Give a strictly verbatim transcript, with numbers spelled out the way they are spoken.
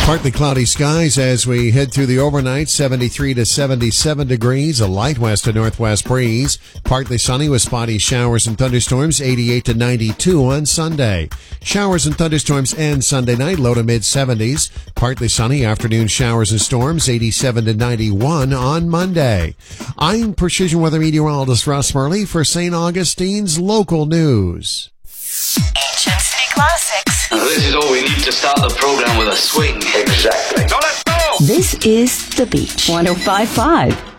Partly cloudy skies as we head through the overnight, seventy-three to seventy-seven degrees, a light west to northwest breeze. Partly sunny with spotty showers and thunderstorms, eighty-eight to ninety-two on Sunday. Showers and thunderstorms end Sunday night, low to mid-seventies. Partly sunny, afternoon showers and storms, eighty-seven to ninety-one on Monday. I'm Precision Weather Meteorologist Russ Murley for Saint Augustine's Local News. Ancient City Classics. This is all we need to start the program with a swing. Exactly. So let's go! This is The Beach. one oh five point five.